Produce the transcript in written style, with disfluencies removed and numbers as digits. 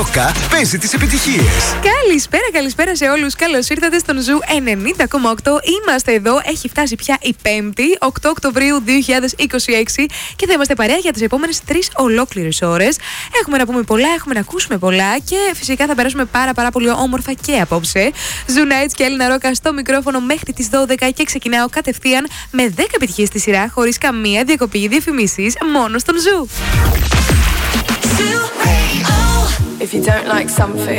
Παίζει τις επιτυχίες. Καλησπέρα σε όλους. Καλώς ήρθατε στον Ζου 90,8. Είμαστε εδώ. Έχει φτάσει πια η Πέμπτη, 8 Οκτωβρίου 2026 και θα είμαστε παρέα για τις επόμενες 3 ολόκληρες ώρες. Έχουμε να πούμε πολλά, έχουμε να ακούσουμε πολλά και φυσικά θα περάσουμε πάρα πολύ όμορφα και απόψε. Ζου Nights και Έλληνα Ρόκα στο μικρόφωνο μέχρι τις 12 και ξεκινάω κατευθείαν με 10 επιτυχίες στη σειρά, χωρίς καμία διακοπή ή διαφημίσεις, μόνο στον Ζου. If you don't like something